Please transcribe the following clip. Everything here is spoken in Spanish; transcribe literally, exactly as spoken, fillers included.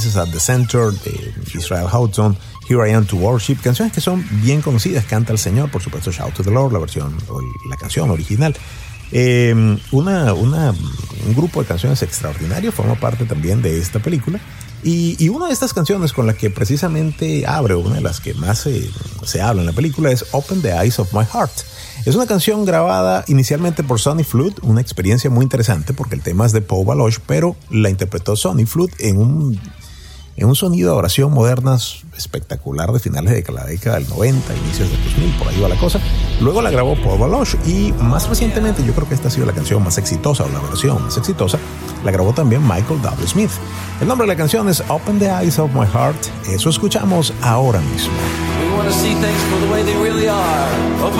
Voices at the Center de Israel Houghton, Here I Am to Worship, canciones que son bien conocidas. Canta el Señor, por supuesto, Shout to the Lord, la versión, la canción original. Eh, una, una, un grupo de canciones extraordinario forma parte también de esta película. Y, y una de estas canciones con la que precisamente abre, una de las que más se, se habla en la película, es Open the Eyes of My Heart. Es una canción grabada inicialmente por Sonny Flood, una experiencia muy interesante porque el tema es de Paul Baloche, pero la interpretó Sonny Flood en un, en un sonido de oración moderna espectacular de finales de la década del noventa, inicios del dos mil, por ahí va la cosa. Luego la grabó Paul Baloche y más recientemente, yo creo que esta ha sido la canción más exitosa o la versión más exitosa, la grabó también Michael W. Smith. El nombre de la canción es Open the Eyes of My Heart. Eso escuchamos ahora mismo. We want to see things for the way they really are. Open